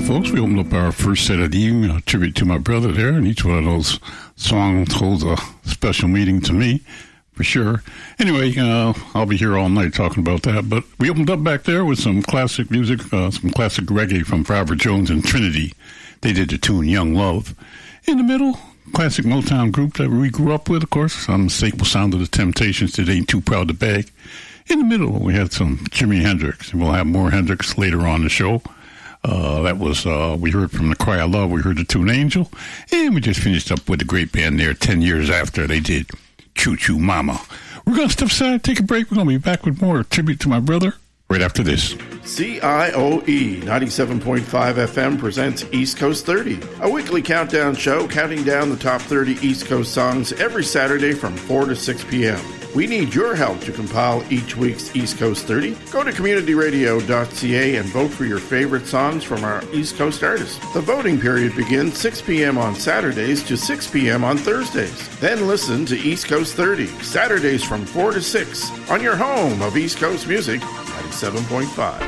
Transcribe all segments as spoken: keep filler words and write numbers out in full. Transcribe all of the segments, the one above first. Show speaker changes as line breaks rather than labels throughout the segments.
folks. We opened up our first set of the evening, a tribute to my brother there, and each one of those songs holds a special meaning to me, for sure. Anyway, uh, I'll be here all night talking about that, but we opened up back there with some classic music, uh, some classic reggae from Forever Jones and Trinity. They did the tune Young Love. In the middle, classic Motown group that we grew up with, of course, unmistakable sound of the Temptations that Ain't Too Proud to Beg. In the middle, we had some Jimi Hendrix, and we'll have more Hendrix later on in the show. Uh, that was, uh, we heard from The Cry of Love, we heard the tune Angel, and we just finished up with a great band there ten years after they did Choo Choo Mama. We're going to step aside, take a break. We're going to be back with more tribute to my brother right after this.
C I O E ninety-seven point five F M presents East Coast thirty, a weekly countdown show counting down the top thirty East Coast songs every Saturday from four to six p.m. We need your help to compile each week's East Coast thirty. Go to community radio dot c a and vote for your favorite songs from our East Coast artists. The voting period begins six p.m. on Saturdays to six p.m. on Thursdays. Then listen to East Coast thirty, Saturdays from four to six, on your home of East Coast music, ninety-seven point five.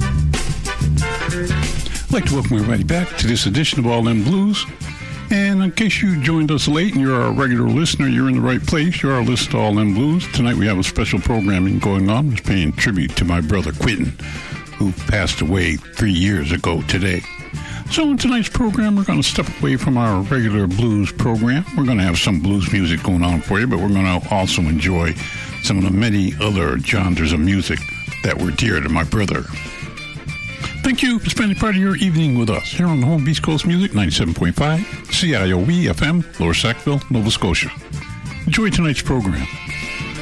I'd like to welcome everybody back to this edition of All Them Blues. And in case you joined us late and you're a regular listener, you're in the right place. You're our list of All Them Blues. Tonight we have a special programming going on. We're paying tribute to my brother Quentin, who passed away three years ago today. So in tonight's program, we're going to step away from our regular blues program. We're going to have some blues music going on for you, but we're going to also enjoy some of the many other genres of music that were dear to my brother. Thank you for spending part of your evening with us here on the home of East Coast Music, ninety-seven point five, C I O E F M, Lower Sackville, Nova Scotia. Enjoy tonight's program.